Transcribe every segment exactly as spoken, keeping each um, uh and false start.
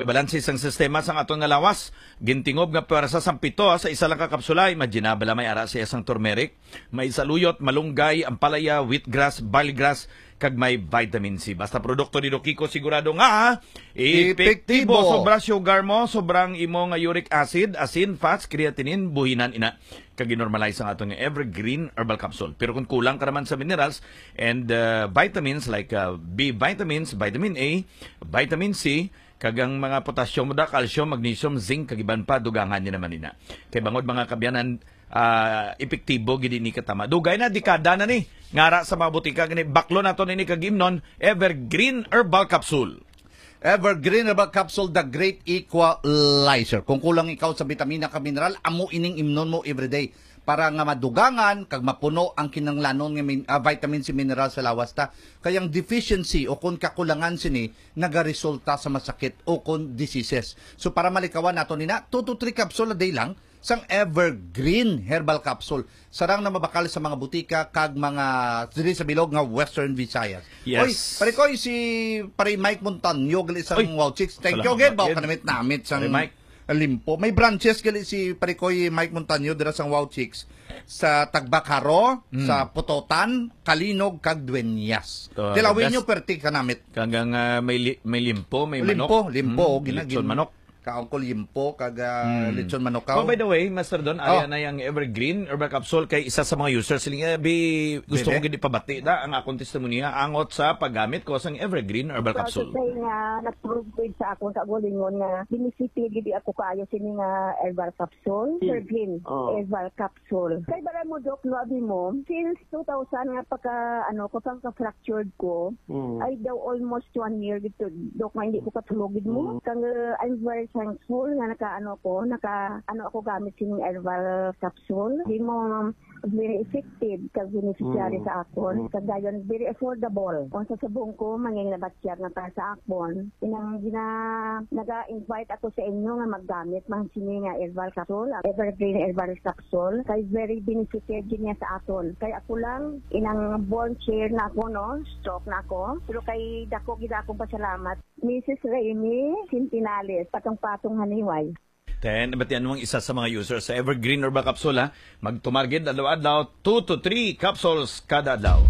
balanse sang sistema sang aton nga lawas. Gintingob nga pwersa sang pito sa isa lang ka kapsula. Imagine bala may ara siya sang turmeric, may saluyot, malunggay, ampalaya, wheatgrass, barleygrass, kag may vitamin C. Basta produkto ni Kiko sigurado nga epektibo. Sobra sugar mo, sobrang imo nga uric acid, asin, fats, creatinine, buhinan ina kag normalize ang atong evergreen herbal capsule. Pero kung kulang ka naman sa minerals and uh, vitamins like uh, B vitamins, vitamin A, vitamin C, kagang mga potassium, calcium, magnesium, zinc, kag iban pa dugangan niya naman ina. Kay bangod mga kabyanan, uh, epektibo gid ni katama. Dugay na dekada na ni ngara sa mga butika gani baklo nato ni kagimnon evergreen herbal capsule. Evergreen Herbal Capsule, the great equalizer. Kung kulang ikaw sa vitamina ka mineral, amo ining imnon mo everyday para nga madugangan kag mapuno ang kinanglanon nga min, uh, vitamin C mineral sa lawas ta. Kayang deficiency o kung kakulangan sini nagaresulta sa masakit o kung diseases. So para malikawan nato nina two to three capsule a day lang sang Evergreen Herbal Capsule. Sarang na mabakal sa mga butika kag mga diri sa bilog nga Western Visayas. Yes. Oy, pare ko si pare Mike Montaño gali sa Wow Chicks. Thank you again ba kanamit namit sang Mike Limpo. May branches gali si pare ko Mike Montaño dira sang Wow Chicks sa Tagbakaro, mm. sa Putotan, Kalinog kag Dueñas. So, tilawin nyo perti kanamit. Kagang uh, may li, may limpo, may limpo, manok. Limpo, limpo, mm, ginagin manok. Kaungkol yimpo kaga hmm. lechon manokaw. Oh, by the way, Master Don, oh. Ayan na yung Evergreen Herbal Capsule kay isa sa mga users. Siling, bi, gusto Bebe? ko gini pabati da ang akong testimonya angot sa paggamit ko sang Evergreen Herbal Capsule. Kasi nga, nag-prove sa akong kagulingon nga, binisipid gidi ako kaayo sini nga Herbal Capsule. Hmm. Evergreen oh. Herbal Capsule. Kay bara mo, Dok, no, abi mo, since two thousand nga pagka, ano, kapag ka-fractured ko, hmm. ay daw almost one year dito, Dok, nga hindi ko katulogid mo. Hmm. Kang, uh, I'm very thankful nga naka-ano ko, naka-ano ako gamit sining herbal capsule. Di mo very effective kag beneficiary mm. sa akon. Mm. Kag dayon very affordable. Kung sa sabong ko, manging nabatyar na para sa akon. Inang gina, naga-invite ako sa inyo nga maggamit man sini nga herbal capsule, Evergreen Herbal Capsule. Kay very beneficiary niya sa aton. Kay ako lang, inang born chair na ako, no? Stroke na ako. Pero kay dako gida akong pasalamat. Missus Raimi Sintinales, patong-patong haniway. Then, ba't yan mong isa sa mga users sa Evergreen Herbal Capsule, ha? Magtumargid adlaw-adlaw, two to three capsules kada adlaw.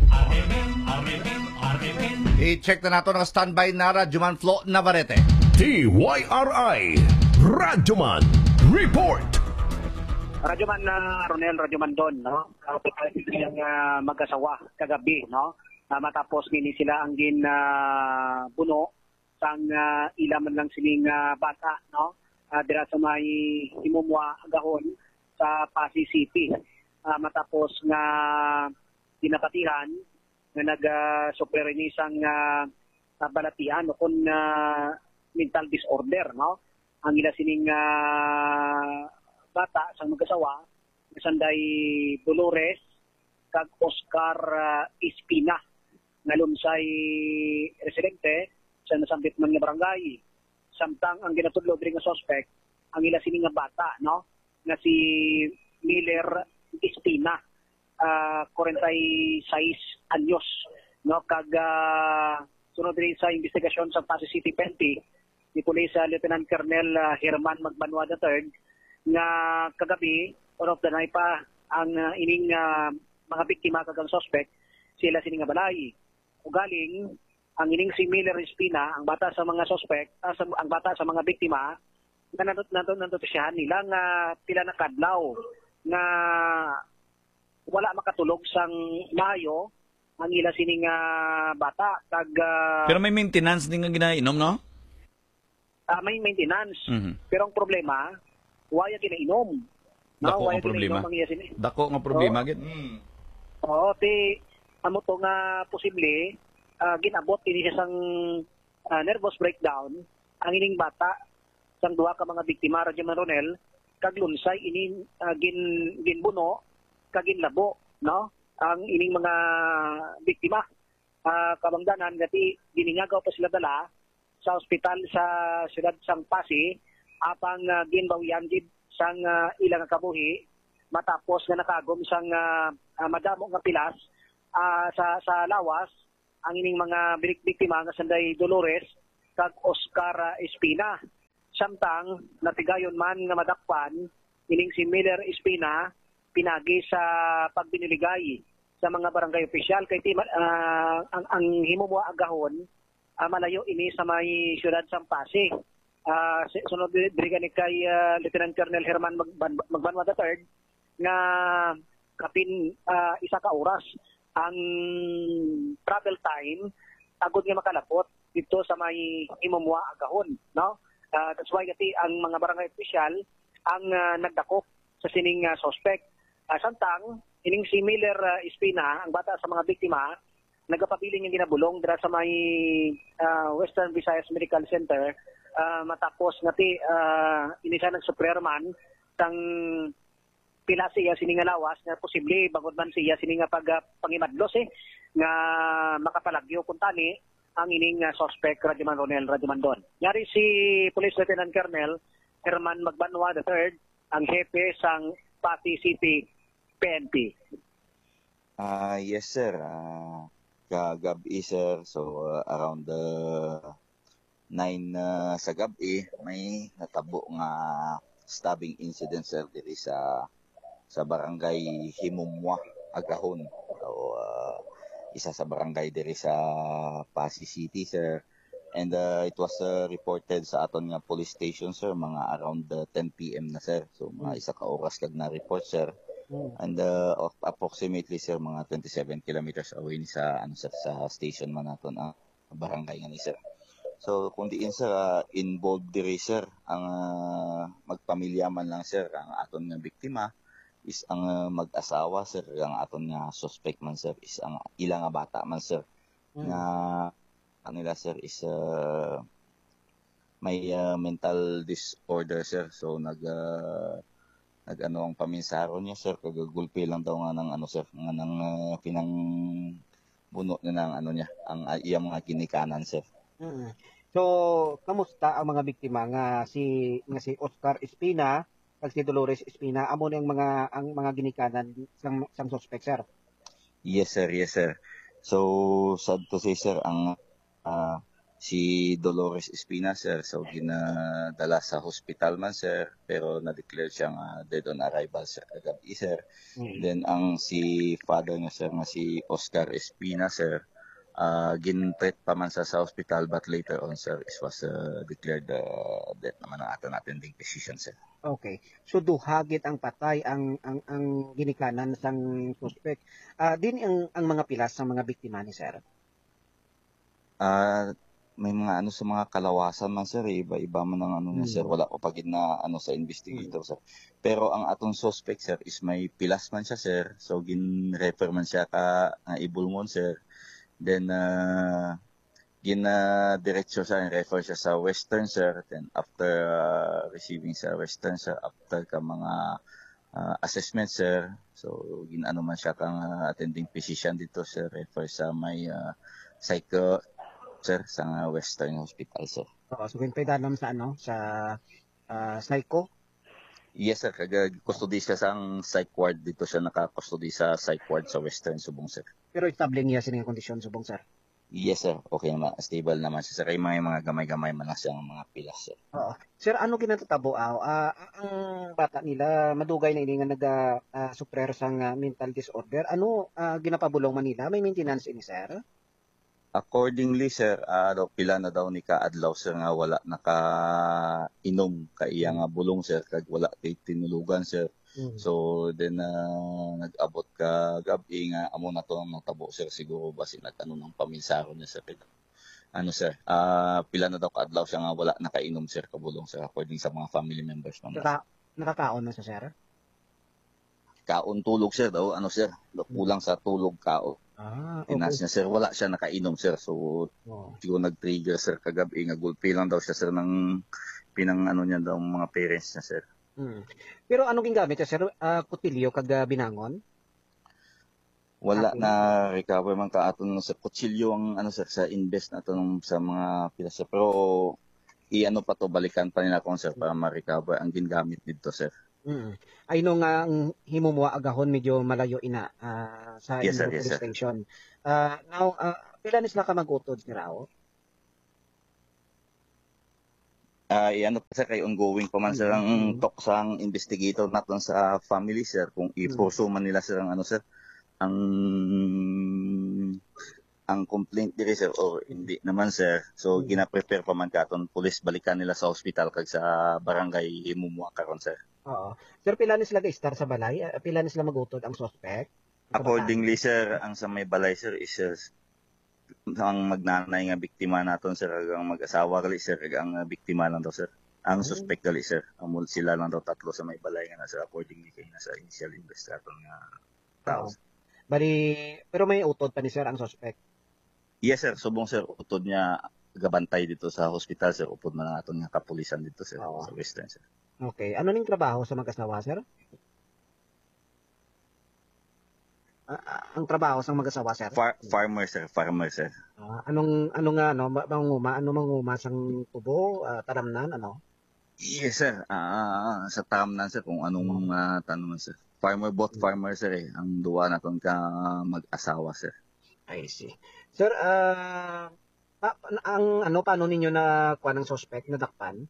I-check na nato ng standby na Radyoman Flo Navarrete. T Y R I Radyoman Report. Radyoman na uh, Ronel, Radyoman Don, no? Kapag silang uh, mag-asawa kagabi, no? Uh, matapos nini sila ang gin uh, buno sang uh, ilaman lang siling uh, bata, no? Uh, dira sa may himumwa agahon sa Pasig City. Uh, matapos nga dinapatihan nga nag-superinisang uh, uh, balatian o kung uh, mental disorder, no? Ang ila sining uh, bata sang mag-asawa sanday Dolores kag Oscar uh, Espina ngalunsay residente sa nasambit man nga barangay. Samtang ang ginatudlo diri nga suspect ang ila sini nga bata, no? Nga si Miller Espina, uh, forty-six anyos, no? Kag uh, sunod diri sa investigasyon sa Pasig City P N P ni Police uh, Lieutenant Colonel uh, Herman Magbanwa the third nga kagabi one of the night pa ang uh, ining uh, mga biktima kag ang suspect sila sini nga balay. Ugaling ang ining si Miller Espina, ang bata sa mga suspect, uh, sa, ang bata sa mga biktima, na nandot nandot nandot siya nila nga pila na kadlaw nga wala makatulog sang Mayo ang ila sining uh, bata kag uh, pero may maintenance din nga ginainom, no? Uh, may maintenance. Mm-hmm. Pero ang problema, waya ginainom. No, Dako waya ang problema. ginainom Dako nga problema oh. gid. Mm. Oo, ti amo to nga posible Uh, ginabot ini siya sang uh, nervous breakdown ang ining bata sang duha ka mga biktima radyo Ronel kag lunsay ini uh, gin ginbuno kag ginlabo, no? Ang ining mga biktima uh, kabangdanan gati giningagaw pa sila dala sa ospital sa siyudad sang Pasig apang uh, ginbawian gid sang uh, ilang kabuhi matapos nga nakagom sang uh, uh, madamo nga pilas uh, sa sa lawas ang ining mga biktima nga sanday Dolores kag Oscar Espina. Samtang natigayon man nga madakpan ining si Miller Espina pinagi sa pagbiniligay sa mga barangay opisyal kay ti uh, ang, ang himumo agahon uh, malayo ini sa may siyudad Sampasi. Uh, sunod diri ni kay uh, Lieutenant Colonel Herman Magban Magbanwa the third nga kapin uh, isa ka oras ang travel time agud nga makalapot dito sa may himumo agahon, no? Uh, that's why gati ang mga barangay opisyal ang uh, nagdakop sa sining uh, suspect. Uh, samtang ining si Miller uh, Espina, ang bata sa mga biktima, nagapabiling yung ginabulong dira sa may uh, Western Visayas Medical Center uh, matapos ngati uh, ini siya nagsuprerman sang pila siya sininga lawas nga posible bangod man siya sininga pag uh, pangimadlos eh nga makapalagyo kun tani ang ining uh, suspect Radyoman Ronel Radyoman Don. Yari si Police Lieutenant Colonel Herman Magbanwa the third, ang hepe sang Pati City P N P. Ah, uh, yes sir. Uh, kagabi sir, so uh, around the nine uh, sa gabi may natabo nga stabbing incident sir diri sa sa barangay Himumwa, Agahon. So, uh, isa sa barangay diri sa Pasig City sir. And uh, it was uh, reported sa aton nga police station sir mga around uh, ten p m na sir. So mga isa ka oras kag na report sir. And uh, approximately sir mga twenty-seven kilometers away ni sa ano sir sa station man naton ang uh, barangay nga ni sir. So kung diin sir uh, involved diri sir ang uh, magpamilya man lang sir ang aton nga biktima is ang uh, mag-asawa sir ang aton nga suspect man sir is ang ilang nga bata man sir mm. nga nila sir is uh, may uh, mental disorder sir. So nag uh, nag ano ang paminsaro niya sir kagagulpi lang daw nga ng ano sir nga ng uh, pinang buno niya ng ano niya ang uh, iyang mga ginikanan sir. Mm-hmm. So kamusta ang mga biktima nga si nga si Oscar Espina at si Dolores Espina amo ang mga ang mga ginikanan sang sang suspect sir? Yes sir, yes sir. So sad to say sir ang Uh, si Dolores Espina sir so ginadala sa hospital man sir pero na-declare siyang uh, dead on arrival sir kagabi sir. Mm-hmm. Then ang si father niya sir nga si Oscar Espina sir uh, gin-treat pa man sa sa hospital but later on sir it was uh, declared uh, death naman ang aton attending physician sir. Okay. So duhagit ang patay ang ang ang ginikanan sang suspect. Uh, din ang ang mga pilas sa mga biktima ni sir. Ah, uh, may mga ano sa mga kalawasan man sir, eh. Iba-iba man ang ano niya sir, wala ko pagid na ano sa investigator sir. Pero ang atong suspect sir is may pilas man siya sir. So gin-refer man siya ka uh, Ibulmon sir. Then uh, gin uh, diretso siya, refer siya sa Western sir. Then after uh, receiving sa Western sir, after ka mga uh, assessment sir. So gin ano man siya kang uh, attending physician dito sir, refer sa may uh, psycho sir sa Western Hospital sir. Oo, so kinpaidanam sa ano sa uh, psycho? Yes sir, kag custody siya sa psych ward dito siya naka-custody sa psych ward sa Western Subong sir. Pero stable niya sining kondisyon Subong sir. Yes sir, okay naman, stable naman siya sir. Kay mga mga gamay-gamay man lang siyang mga pilas sir. Oo. Sir, ano ginatutabo aw? Uh, ang bata nila madugay na ini nga naga uh, suprer sang uh, mental disorder. Ano uh, ginapabulong man nila? May maintenance ini sir? Accordingly sir, uh, daw pila na daw ni kaadlaw sir nga wala naka-inom ka iya nga bulong sir kag wala kay tinulugan sir. Mm-hmm. So then uh, nag-abot ka gabi nga amo na to ang natabo sir siguro basi nag-ano ng paminsaro niya sir. Ano sir, uh, pila na daw kaadlaw siya nga wala nakainom sir kabulong sir according sa mga family members man. Naka, nakakaon na sa sir? Kaon tulog sir daw ano sir, kulang sa tulog kaon. Ah, okay. Tinas niya sir, wala siya nakainom sir. So, oh. siguro nag-trigger sir kagabi nga gulpi lang daw siya sir ng pinang ano niya daw mga parents niya sir. Hmm. Pero anong gingamit niya sir? Uh, kutilyo kag binangon? Wala okay. na recover man ka aton sa kutsilyo ang ano sir sa invest na aton sa mga pila sir. Pero i-ano pa to balikan pa nila kon sir para ma-recover ang gingamit dito sir. Mm. Ay no nga ang Himumwa Agahon medyo malayo ina uh, sa yes, sir, police yes, station. Uh, now, uh, pila nis na ka mag-utod ni Rao? Ah, ano pa sir, kay ongoing pa man sir ang Mm. talk sa ang investigator naton sa family sir kung Mm. i-pursue man nila sir ang ano sir ang ang complaint diri sir or hindi naman sir. So Mm. gina-prepare pa man katon police balikan nila sa hospital kag sa barangay Himumuang karon sir. Oo. Sir, pila ni sila ka-star sa balay? Ah, Pila ni sila magutod ang suspect? Ang Accordingly sir, ang sa may balay sir is sir, ang magnanay nga biktima naton sir kag ang mag-asawa gali sir kag ang uh, biktima lang daw sir. Ang Mm. suspect gali sir, amo sila lang daw tatlo sa may balay nga na sir accordingly kay nasa initial investigation nga tao. Oo. Bali, pero may utod pa ni sir ang suspect. Yes sir, subong sir utod niya gabantay dito sa hospital sir upod man ang aton nga kapulisan dito sir Oo. sa Western sir. Okay. Ano ning trabaho sa mag-asawa, sir? Ah, ah, ang trabaho sa mag-asawa, sir? Far- farmer sir, farmer sir. Ah, anong ano nga ano ma- manguma ano manguma sang tubo, ah, taramnan ano? Yes sir, ah sa tamnan sir kung anong uh, tanong sir. Farmer both farmer sir eh, ang duwa naton ka mag-asawa sir. I see. Sir, ah pa, pa- ang ano paano ninyo na kuha ng suspect nadakpan?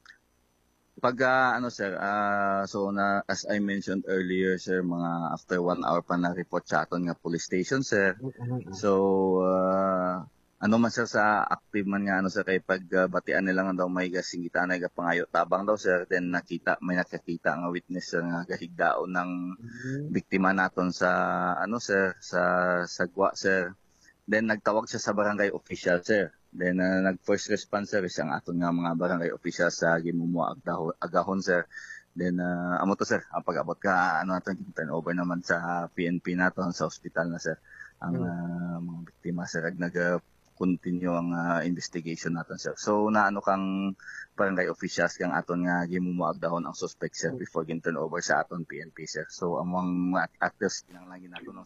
Pag ah, ano sir, ah so na as I mentioned earlier sir, mga after one hour pa na report sa aton nga police station sir. So ah, ano man sir sa active man nga ano sir kay pag ah, batian nila nga daw may gasingita na ga pangayo tabang daw sir, then nakita may nakakita nga witness sir nga gahigdaon ng biktima naton sa ano sir sa sagwa sir. Then nagtawag siya sa barangay official sir. Then uh, nag first response sir siyang aton nga mga barangay official sa Gimumuang Agdahon, Agahon sir. Then uh, amo to sir, ang pag-abot ka ano naton turn over naman sa P N P naton sa ospital na sir. Ang uh, mga biktima sir ag nag uh, continue ang uh, investigation naton sir. So naano kang barangay officials kang aton nga Gimumuang Agdahon ang suspect sir before gin turn over sa aton P N P sir. So among mga actors kinahanglan ginaton ng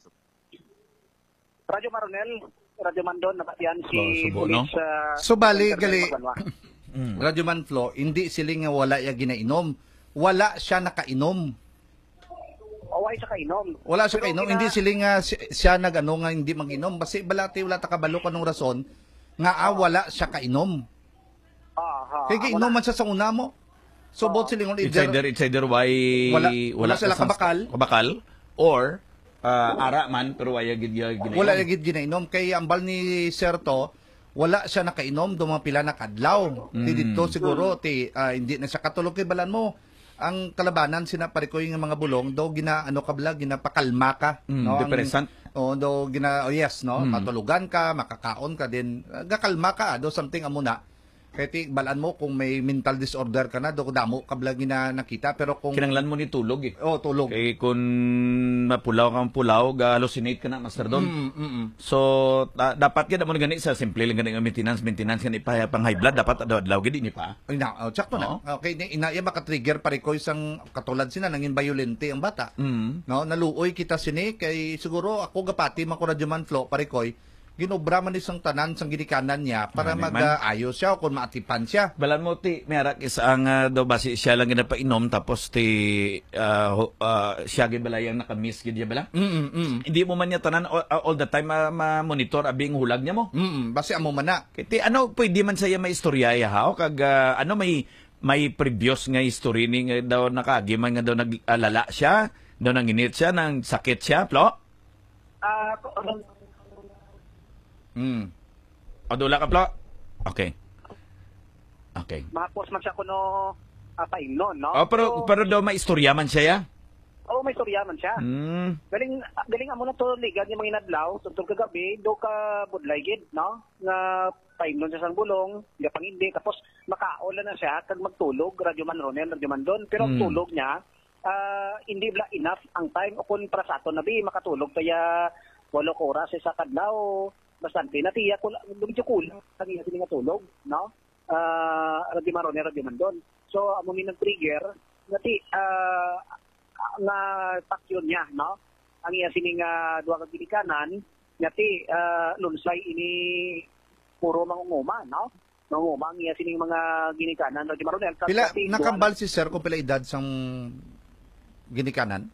Radyo Maronel, Radyo Mandon, nabatian si Oh, subo, no? Police uh, So, bali, Center gali- Magbanwa. Mm. Radyo Man Flo, hindi siling nga wala ya ginainom. Wala siya nakainom. Away sa kainom. Wala siya Pero kainom. kina- Hindi siling nga si- siya nagano nga hindi maginom. Basi balati wala ta kabalo kanong rason nga ah, wala siya kainom. Ah, ha. Kaya Amo inom na. man siya sa una mo. So both siling It's either, it's either why Wala- wala sila kasang- kabakal. kabakal or ah, ara man pero waya gid ya ginainom. wala gid ginainom kay ambal ni Sir to wala siya nakainom do mga pila na kadlaw. Ti Mm. dito siguro ti ah, hindi na siya katulog kay balan mo. Ang kalabanan sina parikoy nga mga bulong do gina ano kabla ginapakalma ka Mm, Ang- depressant. oh do gina oh, yes no Mm. matulugan ka makakaon ka din ah, gakalma ka do something amo na kay ti balan mo kung may mental disorder ka na do damo kabla gina nakita pero kung Kinanglan mo ni tulog eh. oh tulog Kay kung mapulaw kang pulaw, ga-hallucinate ka na, Master Don. mm, mm, mm. So, ta- dapat gid mo gani sa simple lang gani nga maintenance, maintenance gani pa pang high blood dapat adlaw gid ni pa. Ay na, oh, sakto Oo. na. Okay, ni- ina iya maka-trigger parikoy sang katulad sina nangin violente ang bata. Mm. No, naluoy kita sini kay siguro ako gapati man ko radyo man Flo parikoy ginobra man isang tanan sang ginikanan niya para Ano man. mag-ayos siya o kung maatipan siya. Balan mo ti merak is ang uh, do basi siya lang ginapainom tapos ti ah, ho- ah, siya gid balayang nakamiss gid ya bala. Mm mm mm. Hindi mo man niya tanan all, all the time ma- ma-monitor abing hulag niya mo. Mm, basi amo man na. Kiti ano pwede man saya maistorya ya ha kag ah, ano may may previous nga history ni nga daw nakagiman nga daw nag-alala siya, daw nanginit siya nang sakit siya, Plo. Ah, Mm. O dula ka, Plo. Okay. Okay. mahapos man siya kuno uh, paimnon, no? Oh, pero So, pero daw may istorya man siya ya. oh, may storya man siya. Hmm. Galing galing amo na to ligan yung mga inadlaw tungtol kagabi do ka budlay gid, no? Nga paimnon siya sang bulong, nga pangindi tapos makaola na siya kag magtulog radyo man Ronel, radyo man Don, pero ang Mm. tulog niya ah, hindi bla enough ang time o kun para sa aton nabi makatulog kaya walo ka oras sa kadlaw bastante natiya ko medyo kulang ang iya sila nga tulog, no? Ah, radyo man Ronel, radyo man Don. So amo ni nag trigger ngati ah, nga takyon niya, no? Ang iya sini nga duha ka ginikanan ngati ah, lunsay ini puro mangunguma, no? Mangunguma ang iya sining mga ginikanan radyo man Ronel. Pila Kasi nakambal si Sir kung pila edad sang ginikanan?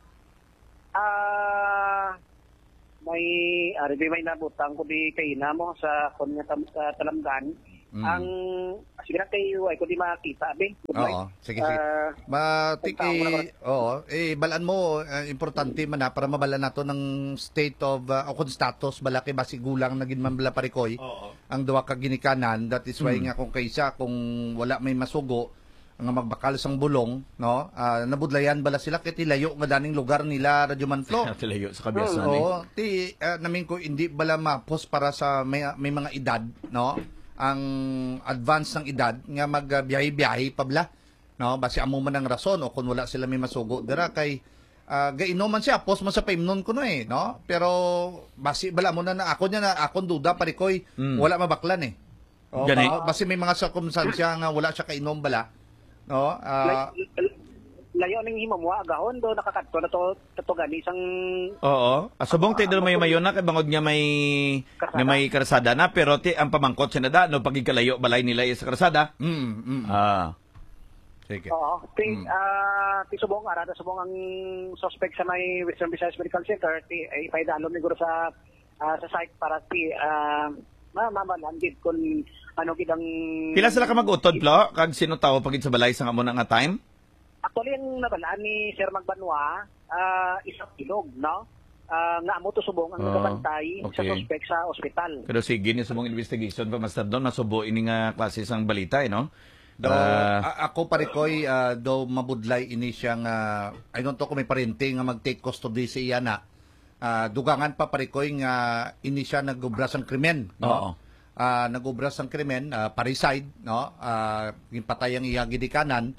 Ah, may ari may nabutang ko di kay na mo sa kon nga tam, sa talamdan ang sige lang kayo ay ko di makita abi. Oo, sige sige. Ah, Matik tama na eh, oo, eh balaan mo eh, importante man na para mabala nato ng state of uh, o kung status balaki basi gulang nagin man bala parikoy. Ang duwa ka ginikanan, that is why Mm. nga kung kaysa kung wala may masugo nga magbakal sang bulong, no? Ah, nabudlayan bala sila kay tilayo nga daning lugar nila Radyo Manflo. Tilayo sa kabiyasan eh. Oo, ti uh, namin ko hindi bala mapos para sa may, may mga edad, no? Ang advance ng edad nga magbiyahe-biyahe pabla, no? Basi amo man ang rason o kung wala sila may masugo dira kay uh, gaino man siya post man sa paimnon ko no eh, no? Pero basi bala mo na na ako niya na akon duda parikoy Mm. wala mabaklan eh. O, Gani. ba- basi may mga circumstansya nga wala siya kainom bala, no? Ah, lay- layo ning himamwa agahon do nakakadto na to to gani isang Oo. Asubong ti do may mayon na kay bangod nga may Karsada. nga may karsada na pero ti ang pamangkot siya na da no pagigalayo balay nila sa karsada. mm, mm. Ah. Sige. Oo. Ti, Mm. ah, ti subong arada subong ang suspect sa may Western Visayas Medical Center ti ay paidalom ni guro sa ah, sa site para ti ah, ma mamalandid kun ano gid ang Pila sila ka mag-utod plo kag sino tawo pagid sa balay sa amo na nga time? Actually, ang nabalaan ni Sir Magbanwa, ah, isang ilog, no? Ah, nga mo to subong ang Oh, nagabantay sa okay. suspect sa ospital. Pero sige ni sa mong investigation pa master doon masubo ini nga klase sang balita eh no. Do, Ah, a- ako parikoy uh, do mabudlay ini siya nga I don't know kung may parente nga mag-take custody sa iya na. Ah, dugangan pa parikoy nga ini siya nagubra sang krimen, Oo. no? Ah, nagubra sang krimen, ah, parricide, no? Ah, ginpatay ang iya gidikanan.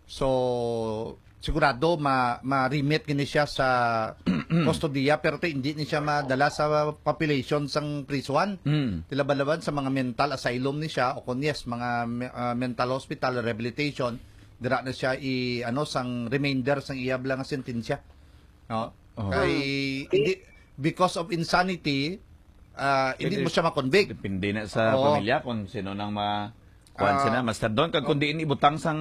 So sigurado ma ma-remit gini siya sa kustodiya pero to hindi ni siya madala sa population sang prisuan. mm. Tilabalaban sa mga mental asylum ni siya o kung yes, mga uh, mental hospital rehabilitation, dira na siya i ano sang remainder sang iyabla nga sentensya. No? Oh. Kay hindi because of insanity, uh, hindi mo siya ma-convict. Depende na sa Oo. pamilya kung sino nang ma kuan Ah. sila master doon kag kundi ini ibutang sang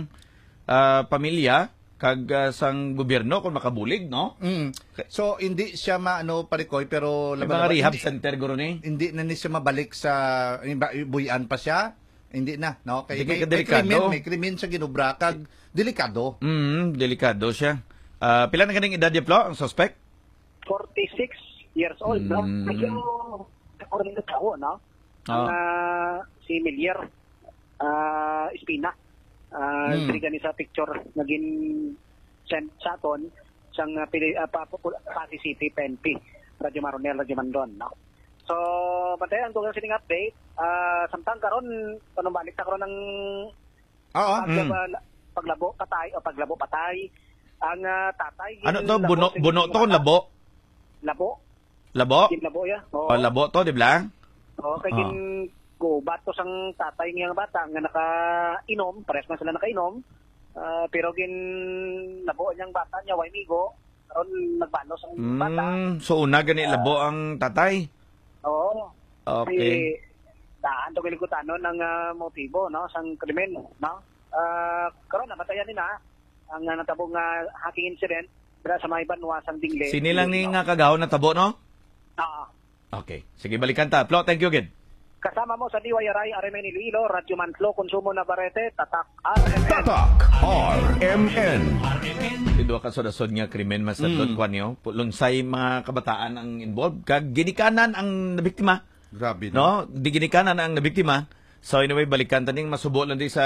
ah, pamilya kag ah, sang gobyerno kung makabulig no. Mm. So hindi siya maano parikoy pero May laban- mga rehab hindi, center guro ni. hindi na ni siya mabalik sa iba- buyan pa siya. Hindi na, no? Kay Hindi may, ka may delikado. krimen, may krimen sa ginubra kag delikado. Mm, delikado siya. Ah, pila na ganing edad niya plo ang suspect? forty-six years old, no? Mm. Medyo ako rin tao, no? Ang Ah. ah, si Milier ah, Espina. Ah, Mm. mm. gani sa picture naging sent sa aton sang uh, pili uh, pa, Pasig City P N P Radyo Maronel Radyo Mandon, no? So, batay ang tugang sining update. Ah, samtang karon panumbalik ta karon ng Oo. Mm. pag- paglabo patay o paglabo patay ang ah, tatay Ano gin- to labo buno sa buno gin- to kung labo? labo Labo? gin labo ya O labo to, di ba? o kay Ah. gin go bato sang tatay niya nga bata nga nakainom pares man sila nakainom. Ah, pero gin labo niyang bata niya way migo karon nagbanos ang bata. Mm, so una gani labo ang tatay. Oo. Okay. Daan to kilikutan no ng ah, motibo no sang krimen no. Ah, karon nabatayan nila ang uh, natabong nga hacking incident dira sa may Banwa sang Dingle. Sini lang ni nga kagahon na tabo no? Oo. Okay. Sige balikan ta. Plo, thank you again. Kasama mo sa D Y R I, R M N Iloilo, Radyo Manflo, Konsumo Navarrete, Tatak, R M N. Tatak R M N. Idua ka sodasod nga krimen master Mm. doon kwan yo. Lunsay mga kabataan ang involved kag ginikanan ang nabiktima. Grabe No? Di ginikanan ang nabiktima. So anyway, balikan taning masubo lang di sa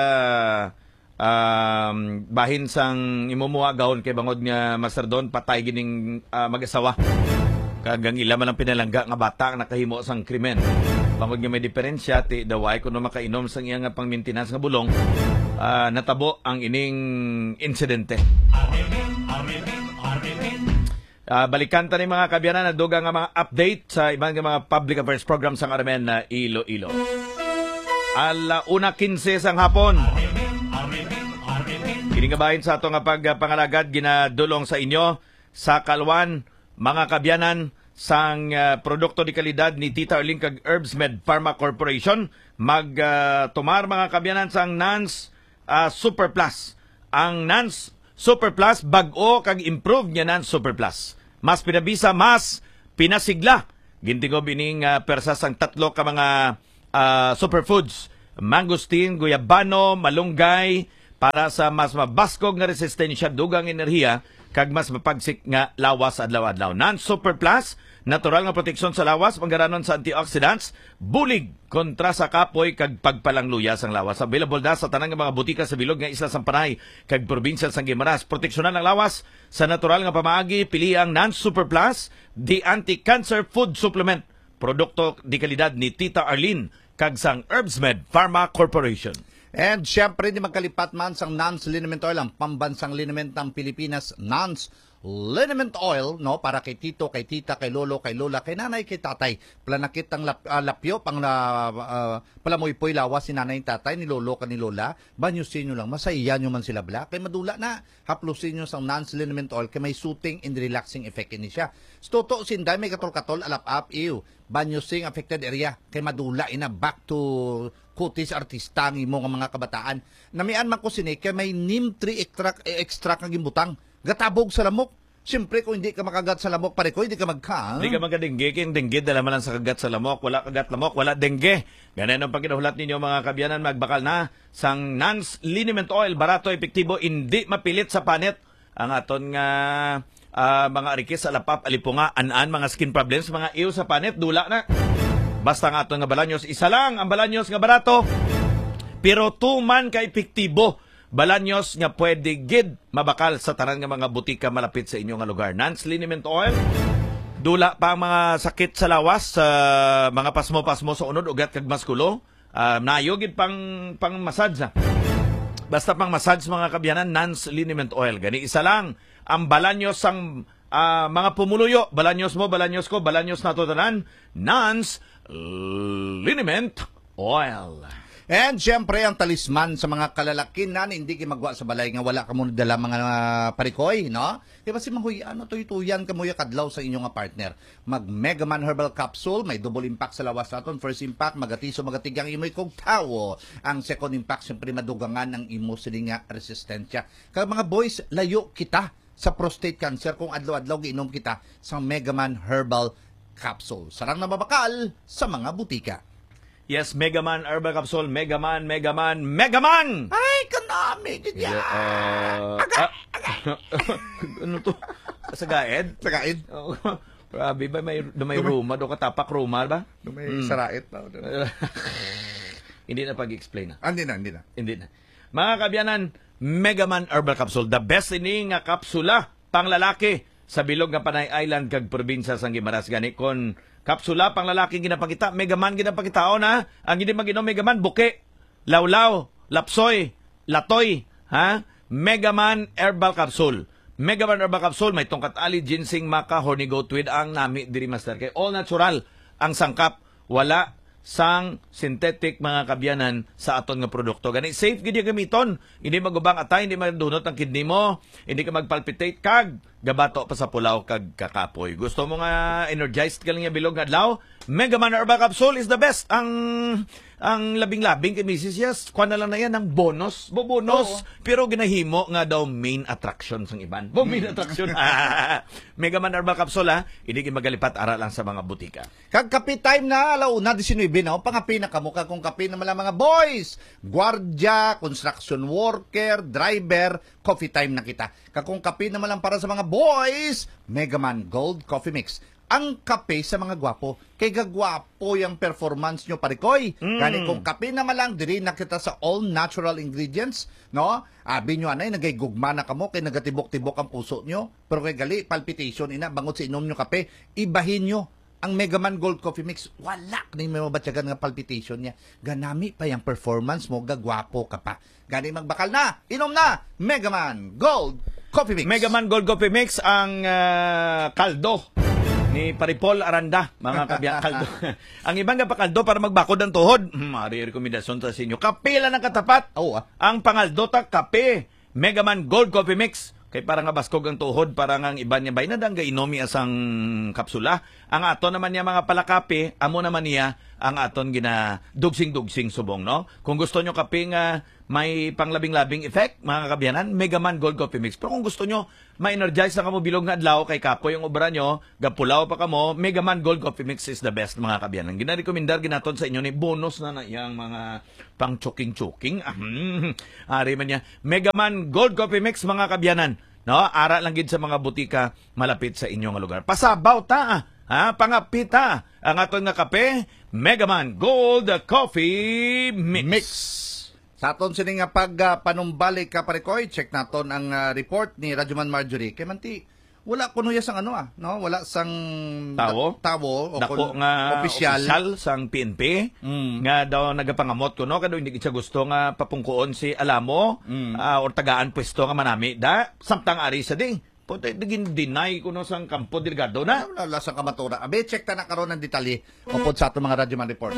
um, bahin sang imumuha gahon kay bangod nga master doon patay gining ah, mag-asawa. Kagang ila man ang pinalangga nga bata ang nakahimo sang krimen. Bangod nga may diferensya ti daway kuno makainom sang iya nga pang-maintenance nga bulong ah, natabo ang ining insidente. Ah, balikan ta ni mga kabyanan na duga nga mga update sa ibang nga mga public affairs program sang R M N na Iloilo. Ala una kinse sang hapon. Kini nga bahin sa ato nga pagpangalagad ginadulong sa inyo sa Kalwan mga kabyanan sang uh, produkto di kalidad ni Tita Arling kag Herbsmed Pharma Corporation mag uh, tumar mga kabyanan sang Nans uh, Super Plus. Ang Nans Super Plus bag-o kag improve niya Nans Super Plus. Mas pinabisa, mas pinasigla. Gintingob ining uh, persa sang tatlo ka mga uh, superfoods mangustin, guyabano, malunggay para sa mas mabaskog nga resistensya, dugang enerhiya kag mas mapagsik nga lawas adlaw-adlaw. Non-Super Plus, natural nga proteksyon sa lawas, panggaranon sa antioxidants, bulig kontra sa kapoy kag pagpalangluya sang lawas. Available na sa tanang nga mga butika sa bilog nga isla sang Panay kag probinsya sang Guimaras. Proteksyonan ang lawas sa natural nga pamaagi, pili ang Non-Super Plus, the anti-cancer food supplement. Produkto di kalidad ni Tita Arlene kag sang Herbsmed Pharma Corporation. And syempre, di magkalipat man sang Nance Liniment Oil, ang pambansang liniment ng Pilipinas, Nance Liniment Oil, no, para kay tito, kay tita, kay lolo, kay lola, kay nanay, kay tatay. Planakit ang lap, uh, lapyo, pang uh, uh, palamoy-poy lawas si nanay, tatay, ni lolo, ka ni lola, banyusin nyo lang, masaya nyo man sila bla, kay madula na, haplusin nyo sang Nance Liniment Oil, kay may soothing and relaxing effect ini siya. Stoto, sinday, may katol-katol, alap-ap, iyo, banyusing affected area, kay madula, ina, back to kutis artista ng mga mga kabataan. Namian man ko sini, kay may neem tree extract, extract ng gimbutang, gatabog sa lamok. Siyempre, kung hindi ka makagat sa lamok, pare ko, hindi ka magka. Hindi ka magka-dengue, kaya dengue, dala man lang sa kagat sa lamok. Wala kagat lamok, wala dengue. Ganun ang pagkinahulat ninyo mga kabyanan, magbakal na sang Nance Liniment Oil, barato, epektibo, hindi mapilit sa panet. Ang aton nga uh, mga arikis, alapap, alipunga, an-an, mga skin problems, mga iyo sa panet, dula na. Basta nga aton nga balanyos, isa lang ang balanyos nga barato, pero tuman ka epektibo. Balanyos nga pwede gid mabakal sa tanan nga mga butika malapit sa inyong nga lugar. Nance Liniment Oil, dula pa ang mga sakit sa lawas, sa uh, mga pasmo-pasmo sa unod, ugat kag maskulo, uh, nayo gid pang pang massage. Basta pang massage mga kabyanan, Nance Liniment Oil. Gani isa lang ang balanyos sang uh, mga pumuluyo. Balanyos mo, balanyos ko, balanyos nato tanan, Nance Liniment Oil. And syempre, ang talisman sa mga kalalakin na hindi ka magwa sa balay nga wala ka muna dala mga uh, parikoy, no? Diba si Mahoy, ano, tuytuyan ka mo yung kadlaw sa inyong nga partner. Mag Megaman Herbal Capsule, may double impact sa lawas naton. First impact, magatiso, magatigang imoy kong tao. Ang second impact, syempre madugangan ng imo sila nga resistensya. Kaya mga boys, layo kita sa prostate cancer kung adlaw-adlaw giinom kita sa Megaman Herbal Capsule. Sarang na mabakal sa mga butika. Yes, Megaman Herbal Capsule, Megaman, Megaman, Megaman! Ay, kanami, ganyan! Uh, aga, aga. Ano to? Sa gaed? Sa gaed? Oh, grabe ba, may, may ruma, do katapak ruma ba? May mm. sarait na. Hindi na pag-explain na. Ah, hindi na, hindi na. Hindi na. Mga kabyanan, Megaman Herbal Capsule, the best ini nga kapsula pang lalaki sa bilog nga Panay Island kag probinsya sang Guimaras. Gani kon kapsula pang lalaki ginapakita, Megaman ginapakita o na, ang hindi maginom Megaman, buke, lawlaw, lapsoy, latoy, ha? Megaman Herbal Capsule. Megaman Herbal Capsule, may tongkat ali, ginseng, maca, horny goat weed, ang nami, diri master. Kay all natural, ang sangkap, wala sang synthetic mga kabyanan sa aton nga produkto. Gani, safe gid yung gamiton. Hindi magubang atay, hindi magdunot ang kidney mo, hindi ka magpalpitate, kag gabato pa sa pulaw kag kakapoy. Gusto mo nga energized ka lang yung bilog nga adlaw? Megaman Herbal Capsule is the best. Ang ang labing-labing kay Missus Yes, kuha na lang na yan ng bonus. Bo bonus. Oo. Pero ginahimo nga daw main attraction sang iban. Bo main attraction. Megaman Herbal Capsule, ha? Hindi magalipat ara lang sa mga butika. Kag kape time na, alauna, nineteen na, pangapi na kamuka kung kape na mala mga boys. Guardia, construction worker, driver, coffee time na kita. Kag kung kape na malang para sa mga boys, Megaman Gold Coffee Mix. Ang kape sa mga gwapo. Kay gagwapo yung performance nyo, parikoy. Mm. Kani kung kape naman lang, diri na kita sa all natural ingredients, no? Abi nyo anay, nagay-gugma na kamo, kay nagatibok-tibok ang puso nyo. Pero kay gali, palpitation, ina, bangot sa inom nyo kape, ibahin nyo ang Megaman Gold Coffee Mix. Wala na yung may mabatyagan nga palpitation niya. Ganami pa yung performance mo, gagwapo ka pa. Gani magbakal na, inom na, Megaman Gold Coffee Mix. Megaman Gold Coffee Mix, ang uh, kaldo ni Paripol Aranda, mga kabya kaldo. Ang ibang nga pakaldo para magbakod ang tuhod. Hmm, ari rekomendasyon sa inyo. Kape lang ang katapat. Oo, ah. Ang pangaldo ta kape. Megaman Gold Coffee Mix. Kay para nga baskog ang tuhod, para nga ang iba niya bay na dangga inomi asang kapsula. Ang aton naman niya mga palakape, amo naman niya ang aton gina dugsing-dugsing subong, no? Kung gusto nyo kape nga may panglabing-labing effect, mga kabyanan, Megaman Gold Coffee Mix. Pero kung gusto nyo, ma-energize na kamo bilog nga adlaw kay kapoy yung obra nyo, gapulaw pa kamo, Megaman Gold Coffee Mix is the best, mga kabyanan. Ginarekomendar ginaton sa inyo ni bonus na na yung mga pang choking-choking. Ari man niya. Megaman Gold Coffee Mix, mga kabyanan. No, ara lang gid sa mga butika malapit sa inyong lugar. Pasabaw ta, ha, pangapita ang aton nga kape, Megaman Gold Coffee Mix. Mix. Sa aton sini nga pag uh, panumbalik ka parekoy, check naton ang uh, report ni Radyoman Marjorie. Kay manti wala kuno ya sang ano ah, no? Wala sang tawo, tawo o dako kun, nga opisyal sang P N P mm. nga daw nagapangamot kuno kado hindi siya gusto nga papungkuon si Alamo mm. uh, or tagaan pwesto nga manami da samtang ari sa ding. Puti digin deny kuno sang Campo Delgado na. Wala sang kamatura. Abe check ta na karon ng detalye upod sa aton mga Radyoman report.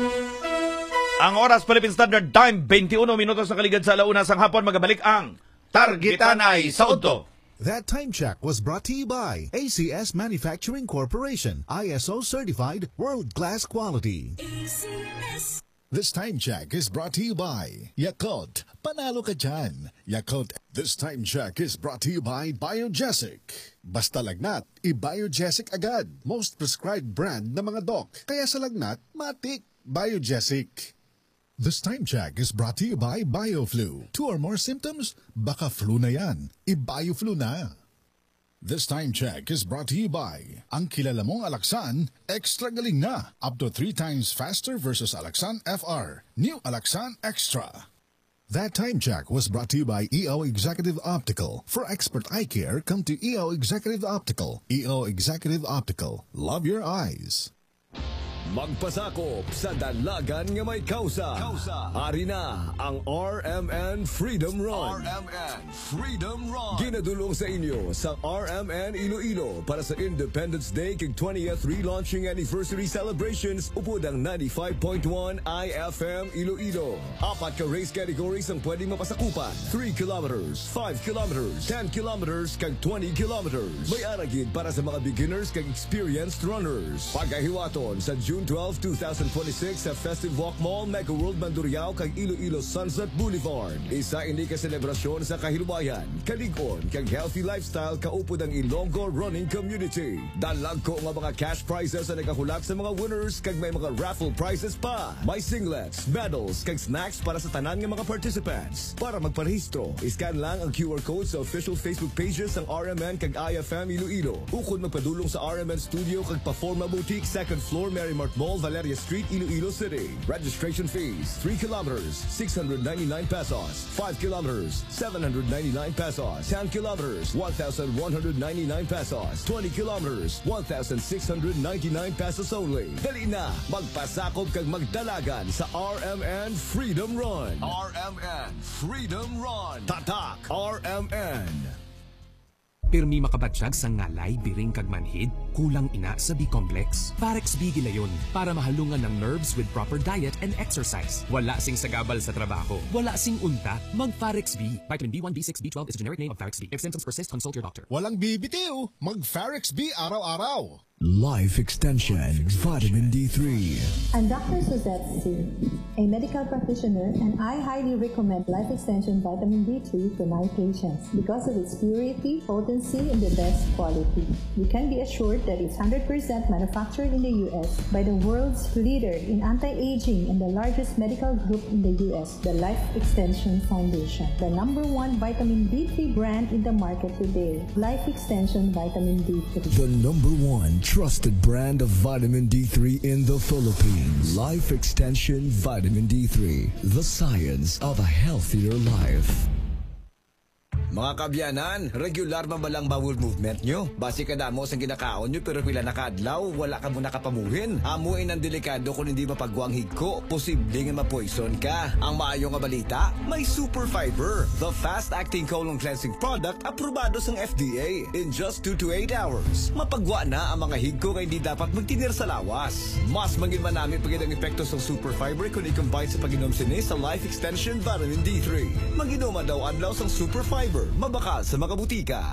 Ang oras Philippine Standard Time, twenty-one minutos na kaligad sa alauna sang hapon, magabalik ang Targitanay sa Udto. That time check was brought to you by A C S Manufacturing Corporation, I S O certified world-class quality. A C S. This time check is brought to you by Yakult. Panalo ka dyan. Yakult. This time check is brought to you by Biogesic. Basta lagnat, i-Biogesic agad. Most prescribed brand ng mga doc. Kaya sa lagnat, matik. Biogesic. This time check is brought to you by BioFlu. Two or more symptoms? Baka flu na yan. I-BioFlu na. This time check is brought to you by ang kilala mong Alaxan, extra galing na. Up to three times faster versus Alaxan F R. New Alaxan Extra. That time check was brought to you by E O Executive Optical. For expert eye care, come to E O Executive Optical. E O Executive Optical. Love your eyes. Magpasakop sa dalagan nga may kausa. Ari na ang R M N Freedom Run. R M N Freedom Run. Ginadulong sa inyo sa R M N Iloilo para sa Independence Day kag twentieth relaunching anniversary celebrations upod ang ninety-five point one I F M Iloilo. Apat ka race categories ang pwedeng mapasakupan. three kilometers, five kilometers, ten kilometers kag twenty kilometers. May aragid para sa mga beginners kag experienced runners. Pagahiwaton sa June twelfth, twenty twenty-six sa Festive Walk Mall, Mega World Mandurriao kag Iloilo Sunset Boulevard. Isa ini ka selebrasyon sa kahilwayan, kalig-on kag healthy lifestyle kaupod ang Ilonggo Running Community. Dalag ko nga mga cash prizes ang nagahulat sa mga winners kag may mga raffle prizes pa. May singlets, medals kag snacks para sa tanan nga mga participants. Para magparehistro, iscan lang ang Q R code sa official Facebook pages ng R M N kag I F M Iloilo. Ukod magpadulong sa R M N Studio kag Paforma Boutique, second floor, Marymount Mall, Valeria Street, Iloilo City. Registration fees, three kilometers, six hundred ninety-nine pesos. five kilometers, seven hundred ninety-nine pesos. ten kilometers, one thousand one hundred ninety-nine pesos. twenty kilometers, one thousand six hundred ninety-nine pesos only. Dali na, magpasakop kag magdalagan sa R M N Freedom Run. R M N Freedom Run. Tatak R M N. Pirmi makabatsyag sa ngalay, biring kag manhid, kulang ina sa B-complex. Farex B gilayon para mahalungan ng nerves with proper diet and exercise. Wala sing sagabal sa trabaho. Wala sing unta. Mag Farex B. Vitamin B one, B six, B twelve is a generic name of Farex B. If symptoms persist, consult your doctor. Walang bibitiw. Mag Farex B araw-araw. Life Extension, Vitamin D three. I'm Doctor Suzette C., a medical practitioner, and I highly recommend Life Extension Vitamin D three for my patients because of its purity, potency, and the best quality. You can be assured that it's one hundred percent manufactured in the U S by the world's leader in anti-aging and the largest medical group in the U S, the Life Extension Foundation, the number one vitamin D three brand in the market today. Life Extension Vitamin D three. The number one trusted brand of vitamin D three in the Philippines. Life Extension Vitamin D three. The science of a healthier life. Mga kabyanan, regular ba balang bowel movement nyo? Basi kada mo sa ginakaon nyo pero pila nakadlaw, wala ka muna kapamuhin. Amuin ang delikado kung hindi mapagwang higko, posible nga mapoison ka. Ang maayo nga balita, may Super Fiber, the fast-acting colon cleansing product aprobado sa F D A. In just two to eight hours, mapagwa na ang mga higko nga hindi dapat magtinir sa lawas. Mas mangin manami pagid ang epekto sa Super Fiber kung i-combine sa pag-inom sini sa Life Extension Vitamin D three. Mag-inoma daw adlaw sa Super Fiber. Mabakal sa mga butika.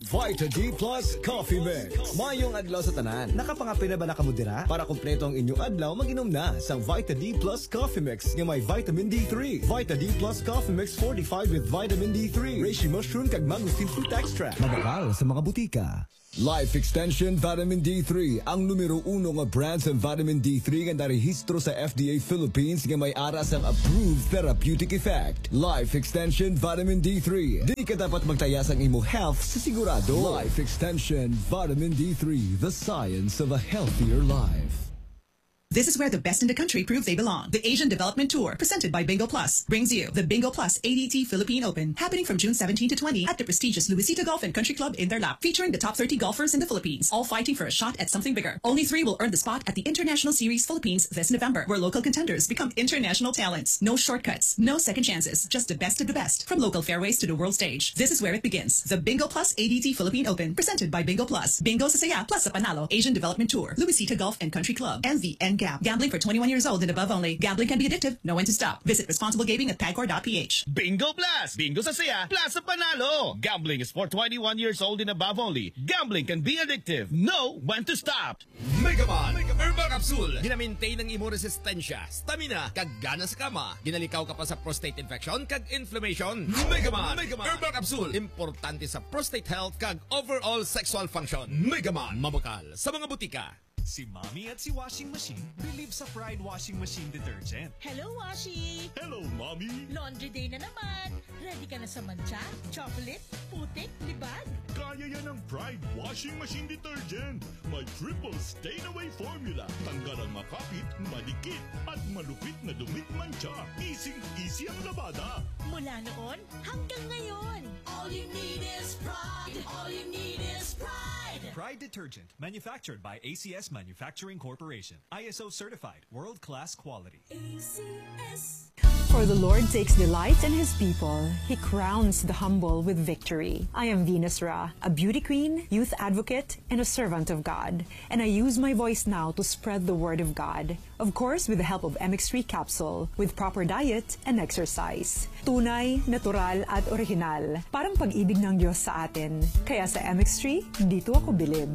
Vita D Plus Coffee Mix. Mayong adlaw sa tanan. Nakapangapin na ba nakamudira? Para kumpleto ang inyong adlaw, mag-inom na sa Vita D Plus Coffee Mix nga may vitamin D three. Vita D Plus Coffee Mix fortified with vitamin D three. Reishi mushroom kag mangosteen fruit extract. Mabakal sa mga butika. Life Extension Vitamin D three, ang numero uno nga brand sa vitamin D three nga narehistro sa F D A Philippines nga may aras ang approved therapeutic effect. Life Extension Vitamin D three. Di ka dapat magtayas ang imo health sa sigurado. Life Extension Vitamin D three, the science of a healthier life. This is where the best in the country prove they belong. The Asian Development Tour, presented by Bingo Plus, brings you the Bingo Plus A D T Philippine Open, happening from June seventeenth to twentieth at the prestigious Luisita Golf and Country Club in their lap, featuring the top thirty golfers in the Philippines, all fighting for a shot at something bigger. Only three will earn the spot at the International Series Philippines this November, where local contenders become international talents. No shortcuts, no second chances, just the best of the best, from local fairways to the world stage. This is where it begins. The Bingo Plus A D T Philippine Open, presented by Bingo Plus. Bingo sa saya, plus sa panalo. Asian Development Tour, Luisita Golf and Country Club, and the N G A P. Gambling for twenty-one years old and above only. Gambling can be addictive. Know when to stop. Visit responsible gaming at pagcor dot p h. Bingo Plus! Bingo sa saya, plus sa panalo! Gambling is for twenty-one years old and above only. Gambling can be addictive. Know when to stop. Megaman! Herbal Capsule! Gina-maintain ang imo resistensya, stamina, kag gana sa kama. Ginalikaw ka pa sa prostate infection kag inflammation. Megaman! Megaman! Herbal Capsule! Importante sa prostate health kag overall sexual function. Megaman! Mabakal sa mga butika. Si Mommy at si Washing Machine believe sa Pride Washing Machine Detergent. Hello, Washi! Hello, Mommy! Laundry day na naman! Ready ka na sa mancha, chocolate, putik, libag? Kaya yan ang Pride Washing Machine Detergent. May triple stain-away formula. Tanggal ang makapit, madikit, at malupit na dumit mancha. Easy-easy ang labada. Mula noon hanggang ngayon. All you need is pride. All you need is pride. Pride Detergent, manufactured by A C S Manufacturing Corporation. I S O certified, world-class quality. A C S. For the Lord takes delight in His people. He crowns the humble with victory. I am Venus Ra, a beauty queen, youth advocate, and a servant of God. And I use my voice now to spread the word of God. Of course, with the help of M X three capsule, with proper diet and exercise. Tunay, natural, at original. Parang pag-ibig ng Diyos sa atin. Kaya sa M X three, dito ako bilib.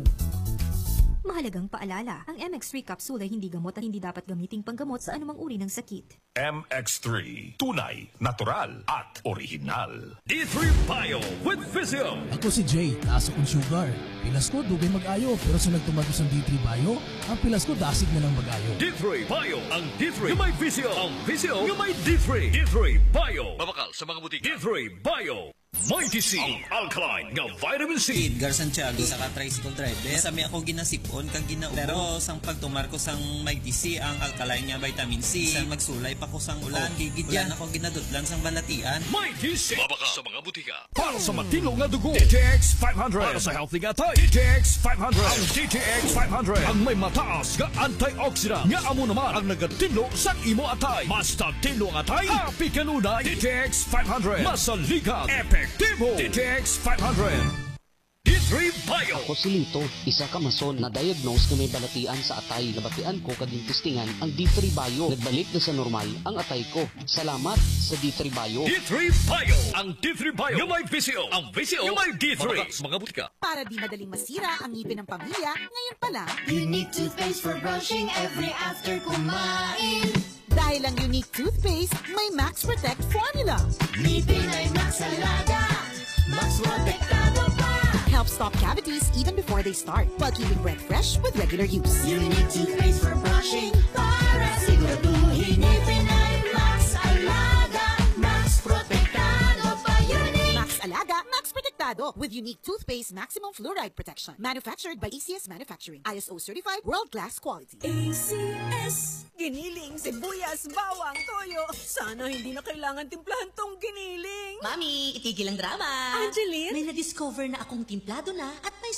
Mahalagang paalala, ang M X three capsule ay hindi gamot at hindi dapat gamiting panggamot sa anumang uri ng sakit. M X three, tunay, natural, at original. D three Bio with Physio. Ako si Jay, taas akong sugar. Pilas ko, dugay mag-ayo. Pero sa nagtumagos ng D three Bio, ang pilas ko dasig na ng mag-ayo. D three Bio, ang D three yung may Physio. Ang Physio yung may D three. D three Bio. Mabakal sa mga butika. D three Bio. Mighty C, ang alkaline nga vitamin C. Edgar Santiago sa ka-tricycle driver. Masami ako ginasipon kag ginaubo. Pero sang pagtumar ko sang Mighty C, ang alkaline nga vitamin C. Sang magsulay pa ko sang ulan. Gigid yan ako ginadutlan sang balatian. Mighty C, mabaka sa mga butika. Para sa matino nga dugo, D T X five hundred. Para sa healthy nga tayo, D T X five hundred. Ang D T X five hundred, ang may mataas nga antioxidant. Nga amo naman ang nagatino sa imo atay. Mas tatino nga atay, happy kanunay. D T X five hundred, masaligan, epektibo. D T X five hundred. D three Bio. Ako si Lito, isa ka mason na diagnose na may balatian sa atay. Nabatian ko kaging testingan ang D three Bio. Nagbalik na sa normal ang atay ko. Salamat sa D three Bio. D three Bio. Ang D three Bio yung may Visio. Ang Visio yung may D three. Mga butika. Para di madaling masira ang ngipin ng pamilya, ngayon pala, Unique toothpaste for brushing every after kumain. Dahil ang Unique toothpaste, may Max Protect formula. Ngipin ay Max Alaga. Max Protektado pa. Helps stop cavities even before they start, while keeping breath fresh with regular use. Unique toothpaste for brushing para siguraduhin ngipin ay Max Alaga. Max Protektado pa. Unique. Max Alaga, Max Protektado with Unique toothpaste maximum fluoride protection. Manufactured by A C S Manufacturing. I S O certified, world-class quality. A C S. Giniling, sibuyas, bawang, toyo. Sana hindi na kailangan timplahan tong giniling. Mami, itigil ang drama. Angeline? May na-discover na akong timplado na at may